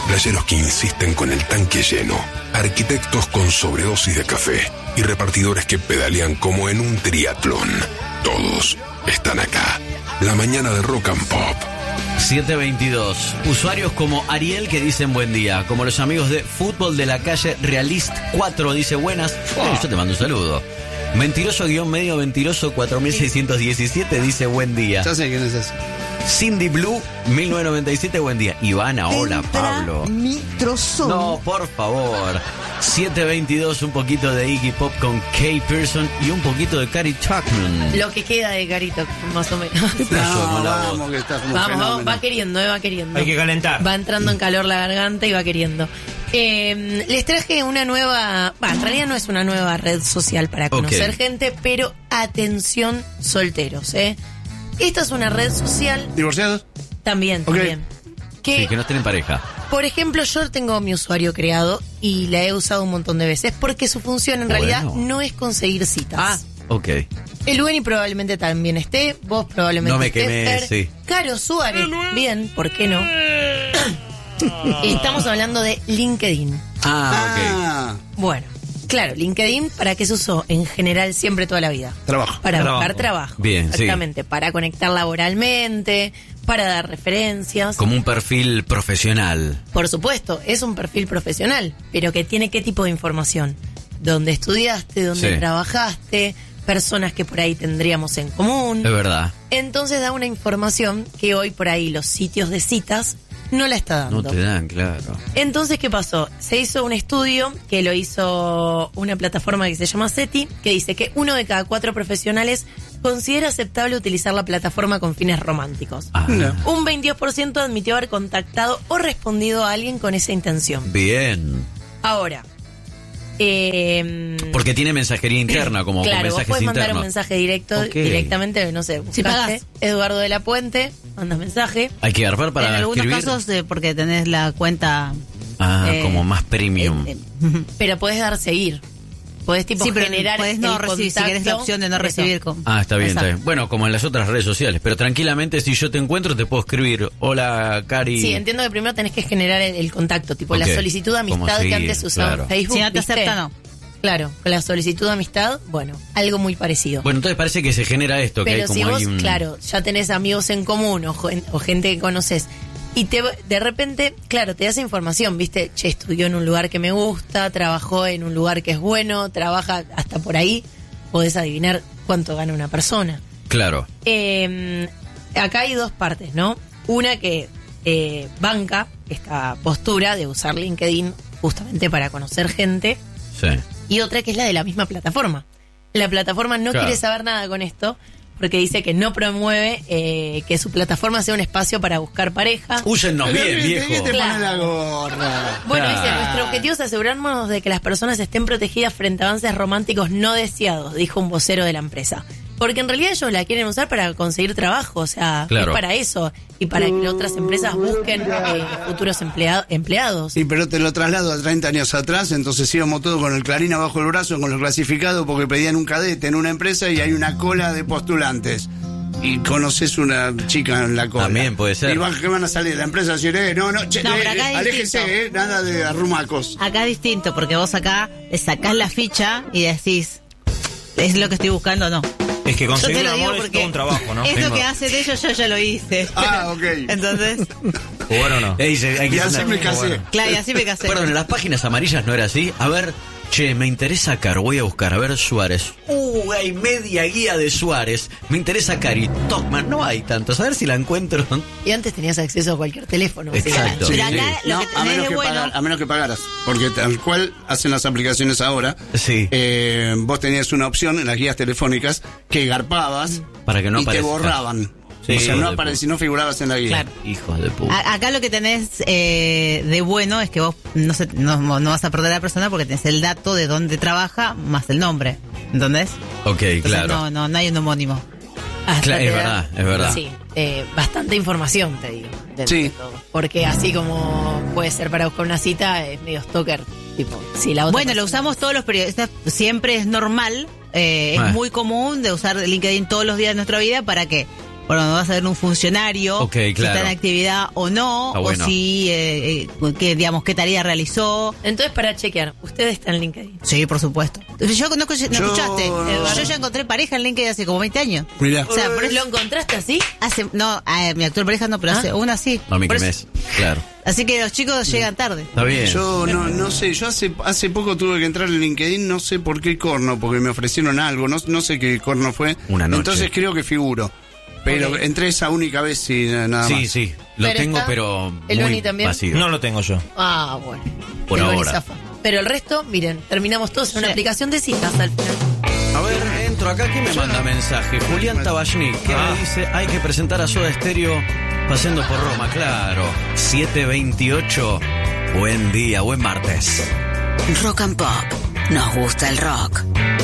playeros que insisten con el tanque lleno, arquitectos con sobredosis de café y repartidores que pedalean como en un triatlón. Todos están acá. La mañana de Rock and Pop. 7:22. Usuarios como Ariel que dicen buen día, como los amigos de Fútbol de la Calle Realist 4 dice buenas. Yo te mando un saludo. Mentiroso-medio mentiroso 4617 dice buen día. Ya sé quién es ese. Cindy Blue 1997 buen día. Ivana, hola Pablo. Nitroso. No, por favor. 7:22, un poquito de Iggy Pop con Kay Pearson y un poquito de Cary Tuckman. Lo que queda de Carito, más o menos. Vamos, que estás como Vamos, va queriendo, va queriendo. Hay que calentar. Va entrando en calor la garganta y va queriendo. Les traje una nueva, en realidad no es una nueva red social para conocer gente, pero atención solteros, Esta es una red social. ¿Divorciados? También. Sí, que no estén en pareja. Por ejemplo, yo tengo mi usuario creado y la he usado un montón de veces porque su función en realidad no es conseguir citas. Ok. El Lueni probablemente también esté, vos probablemente no me estés, quemé, sí. Caro Suárez, bien, ¿por qué no? Estamos hablando de LinkedIn. Ok. Bueno, claro, LinkedIn, ¿para qué se usó? En general, siempre toda la vida. Trabajo. Para buscar trabajo. Bien, exactamente, para conectar laboralmente, para dar referencias. Como un perfil profesional. Por supuesto, es un perfil profesional, pero que tiene qué tipo de información. ¿Dónde estudiaste? ¿Dónde trabajaste? Personas que por ahí tendríamos en común. Es verdad. Entonces da una información que hoy por ahí los sitios de citas no la está dando. No te dan, claro. Entonces, ¿qué pasó? Se hizo un estudio que lo hizo una plataforma que se llama SETI, que dice que 1 de cada 4 profesionales considera aceptable utilizar la plataforma con fines románticos. Un 22% admitió haber contactado o respondido a alguien con esa intención. Bien. Ahora, porque tiene mensajería interna, como claro, con mensajes vos podés internos. mandar un mensaje directo, directamente, no sé, Si buscaste pagás. Eduardo de la Puente, mandas mensaje. Hay que garpar para en algunos escribir. casos porque tenés la cuenta como más premium. Pero podés dar seguir. Podés tipo sí, pero generar podés no recibir, si querés la opción de no recibir. Está bien, está bien. Bueno, como en las otras redes sociales. Pero tranquilamente, si yo te encuentro, te puedo escribir: hola, Cari. Sí, entiendo que primero tenés que generar el contacto, tipo la solicitud de amistad que antes se usaba en Facebook. Si no te ¿viste? acepta, no. Claro, con la solicitud de amistad, bueno, algo muy parecido. Bueno, entonces parece que se genera esto, que pero hay como si vos, hay un... claro, ya tenés amigos en común o gente que conoces y de repente, claro, te das información, ¿viste? Che, estudió en un lugar que me gusta, trabajó en un lugar que es bueno, trabaja hasta por ahí, podés adivinar cuánto gana una persona. Claro. Acá hay dos partes, ¿no? Una que banca esta postura de usar LinkedIn justamente para conocer gente. Sí. Y otra que es la de la misma plataforma. La plataforma no quiere saber nada con esto porque dice que no promueve que su plataforma sea un espacio para buscar pareja. Úyennos bien, viejo. ¿Qué te pone la gorra? Bueno, dice, nuestro objetivo es asegurarnos de que las personas estén protegidas frente a avances románticos no deseados, dijo un vocero de la empresa. Porque en realidad ellos la quieren usar para conseguir trabajo, o sea, es para eso. Y para que otras empresas busquen futuros empleados. Sí, pero te lo traslado a 30 años atrás, entonces íbamos todos con el Clarín abajo el brazo, con lo clasificado, porque pedían un cadete en una empresa y hay una cola de postulantes. Y conoces una chica en la cola. También puede ser. Y que van a salir de la empresa y decir, aléjese, nada de arrumacos. Acá es distinto, porque vos acá sacás la ficha y decís, ¿es lo que estoy buscando o no? Es que conseguir Yo te lo amor digo es todo un trabajo, ¿no? Es lo que hacen ellos, yo ya lo hice. Ok. Entonces, ¿Jugar o no? Y así me casé. claro, y así me casé. Perdón, en las páginas amarillas no era así. A ver, che, me interesa Caro, voy a buscar, a ver, Suárez. Hay media guía de Suárez. Me interesa Cari Tuckman, no hay tantos. A ver si la encuentro. Y antes tenías acceso a cualquier teléfono. Exacto. ¿sí? Pero acá lo No, que tenés de bueno... a menos que pagaras. Porque tal cual hacen las aplicaciones ahora. Sí. Vos tenías una opción en las guías telefónicas que garpabas Para que no y te aparezca. borraban. Sí, o sea, no de no figurabas en la guía. Claro. Hijos de puta. Acá lo que tenés de bueno es que vos no vas a perder a la persona porque tenés el dato de dónde trabaja más el nombre. ¿Entendés? Ok, Entonces, claro. no hay un homónimo. Hasta Claro, te es da- verdad, es verdad. Sí, bastante información, te digo. Sí. De todo. Porque así como puede ser para buscar una cita, es medio stalker. Tipo, si la otra Bueno, lo persona- usamos todos los periodistas, siempre es normal, es muy común de usar LinkedIn todos los días de nuestra vida para que Bueno, vas a ver un funcionario, Ok, si claro. está en actividad o no, Está bueno. o si, qué tarea realizó. Entonces, para chequear, usted está en LinkedIn. Sí, por supuesto. ¿No escuchaste? Eduardo. Yo ya encontré pareja en LinkedIn hace como 20 años. Mirá. O sea, por eso ¿Lo encontraste así? mi actual pareja no, pero hace una sí. No, mi Por que eso- mes. Claro. Así que los chicos llegan tarde. Está bien. Yo no sé, yo hace poco tuve que entrar en LinkedIn, no sé por qué corno, porque me ofrecieron algo, no sé qué corno fue. Una noche. Entonces creo que figuro. Pero Ok. entré esa única vez y nada Sí, más. sí. Lo Pero tengo, está- pero ¿El muy Boni también? vacío. No lo tengo yo. Ah, bueno. Por El Boni ahora. zafa. Pero el resto, miren, terminamos todos en una Sí. aplicación de citas al final. A ver, entro acá. ¿Quién me manda mensaje? Julián Tabachnik, que me dice, hay que presentar a Soda Stereo paseando por Roma. Claro. 7:28. Buen día, buen martes. Rock and Pop. Nos gusta el rock.